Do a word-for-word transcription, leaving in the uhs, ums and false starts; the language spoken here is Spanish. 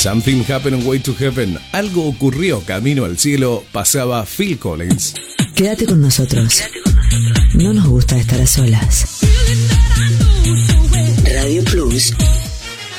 Something happened on way to heaven. Algo ocurrió camino al cielo. Pasaba Phil Collins. Quédate con nosotros. Quédate con nosotros. No nos gusta estar a solas. Radio Plus.